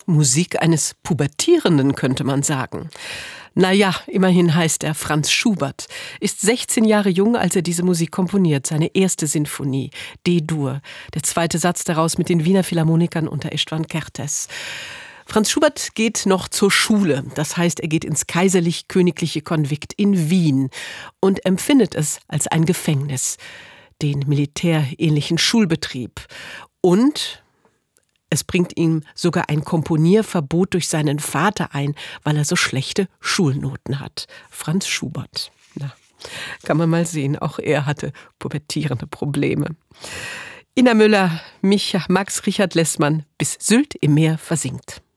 Musik eines Pubertierenden, könnte man sagen. Naja, immerhin heißt er Franz Schubert, ist 16 Jahre jung, als er diese Musik komponiert, seine erste Sinfonie, D-Dur, der zweite Satz daraus mit den Wiener Philharmonikern unter István Kertész. Franz Schubert geht noch zur Schule, das heißt, er geht ins kaiserlich-königliche Konvikt in Wien und empfindet es als ein Gefängnis, den militärähnlichen Schulbetrieb. Und es bringt ihm sogar ein Komponierverbot durch seinen Vater ein, weil er so schlechte Schulnoten hat. Franz Schubert. Na, kann man mal sehen, auch er hatte pubertierende Probleme. Ina Müller, Max Richard Lessmann, bis Sylt im Meer versinkt.